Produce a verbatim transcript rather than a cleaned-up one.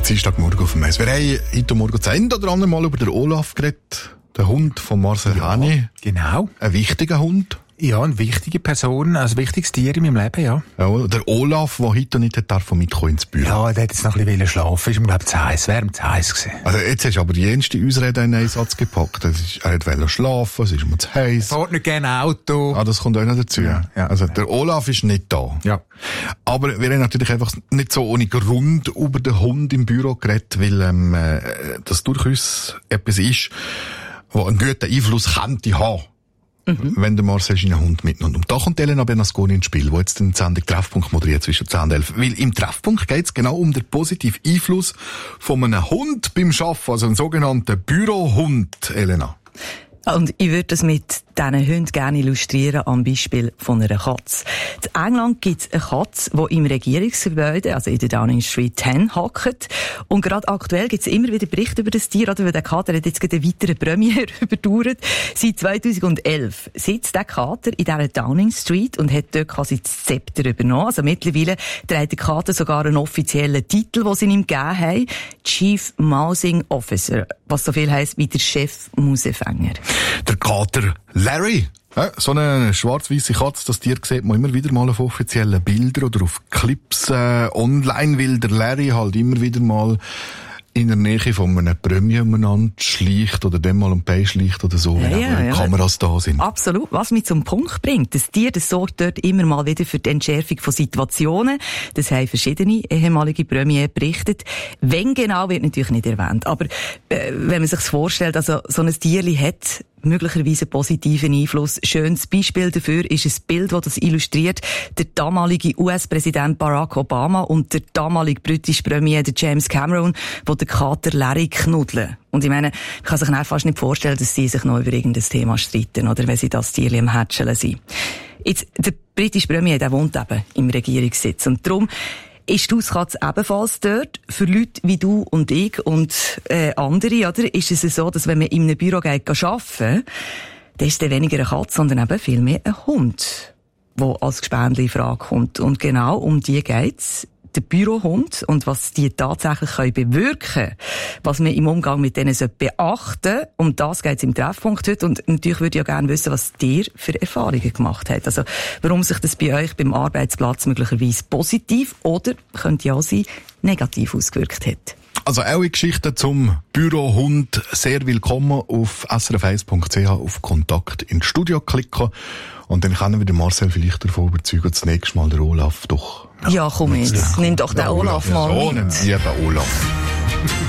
ist Dienstagmorgen auf dem Mess. Wir haben heute Morgen das ein oder andere Mal über den Olaf geredet. Der Hund von Marcel ja, Häni. Genau. Ein wichtiger Hund. Ja, eine wichtige Person, also ein wichtiges Tier in meinem Leben, ja. Ja, der Olaf, der heute nicht darf mitkommen ins Büro. Ja, der hat jetzt noch ein bisschen schlafen, ist ihm, glaube ich, zu heiß. Wäre ihm zu heiß gewesen. Also jetzt hast du aber die jenste Ausrede in einen Satz gepackt. Das ist, er wollte schlafen, es ist ihm zu heiß. Er fährt nicht gerne Auto. Ah, das kommt auch noch dazu. Ja, ja. Also der Olaf ist nicht da. Ja. Aber wir haben natürlich einfach nicht so ohne Grund über den Hund im Büro geredet, weil ähm, äh, das durchaus etwas ist, was einen guten Einfluss könnte haben. Mhm. Wenn der Marcel seinen Hund mitnimmt. Und da kommt Elena Bernasconi ins Spiel, die jetzt den Sendung Treffpunkt moderiert zwischen zehn und elf. Weil im Treffpunkt geht es genau um den positiven Einfluss von einem Hund beim Arbeiten, also einen sogenannten Bürohund, Elena. Und ich würde das mit diesen Hunden gerne illustrieren am Beispiel von einer Katze. In England gibt es eine Katze, die im Regierungsgebäude, also in der Downing Street zehn, hockt. Und gerade aktuell gibt es immer wieder Berichte über das Tier, oder? Weil der Kater hat jetzt gerade eine weitere Premiere überdauert. Seit zweitausendelf sitzt der Kater in dieser Downing Street und hat dort quasi das Zepter übernommen. Also mittlerweile trägt der Kater sogar einen offiziellen Titel, den sie ihm gegeben haben. Chief Mousing Officer. Was so viel heisst wie der Chef Mausefänger. Der Kater Larry. Ja, so eine schwarz-weisse Katze, das Tier sieht man immer wieder mal auf offiziellen Bildern oder auf Clips äh, online, weil der Larry halt immer wieder mal in der Nähe von einem Premier umeinander schleicht oder dem mal um Bein schleicht oder so, ja, wenn ja, ja. Kameras da sind. Absolut. Was mich zum Punkt bringt, das Tier, das sorgt dort immer mal wieder für die Entschärfung von Situationen. Das haben verschiedene ehemalige Premier berichtet. Wenn genau, wird natürlich nicht erwähnt. Aber äh, wenn man sich vorstellt, also so ein Tierli hat möglicherweise positiven Einfluss. Schönes Beispiel dafür ist ein Bild, das das illustriert. Der damalige U S-Präsident Barack Obama und der damalige britische Premier, der James Cameron, wo der Kater Larry knuddeln. Und ich meine, man kann sich fast nicht vorstellen, dass sie sich noch über irgendein Thema streiten, oder wenn sie das Tierli am Hätscheln sind. Jetzt, der britische Premier, der wohnt eben im Regierungssitz. Und darum ist die Hauskatze ebenfalls dort? Für Leute wie du und ich und äh, andere, oder? Ist es so, dass wenn man in einem Büro geht, arbeiten, dann ist es weniger eine Katze, sondern eben viel mehr ein Hund, der als Gespendli in Frage kommt. Und genau um die geht's. Der Bürohund und was die tatsächlich können bewirken, was man im Umgang mit denen beachten sollte. Um das geht's im Treffpunkt heute. Und natürlich würde ich ja gerne wissen, was ihr für Erfahrungen gemacht habt. Also, warum sich das bei euch beim Arbeitsplatz möglicherweise positiv oder, könnte ja auch sein, negativ ausgewirkt hat. Also eure Geschichten zum Bürohund sehr willkommen auf s r f eins punkt c h auf Kontakt ins Studio klicken und dann können wir den Marcel vielleicht davon überzeugen, das nächste Mal der Olaf doch... Ja, komm jetzt, nimm doch den Olaf, Olaf mal mit. So einen lieben Olaf.